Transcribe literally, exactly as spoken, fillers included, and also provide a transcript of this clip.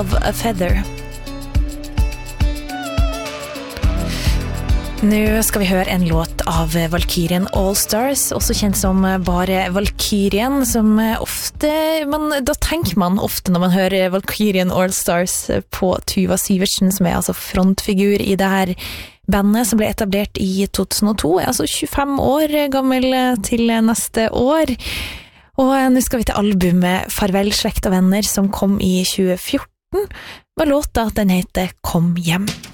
of a Feather. Nå skal vi høre en låt av Valkyrien Allstars, også kjent som bare Valkyrien, som ofte, man, da tenker man ofte når man hører Valkyrien Allstars på Tuva Syvertsen, som er altså frontfigur i det her bandet som ble etablert i to tusen og to, er altså tjuefem år gammel til neste år. Og nå skal vi til albumet Farvel, slekt og venner, som kom i tjue fjorten, med låta den heter Kom hjem.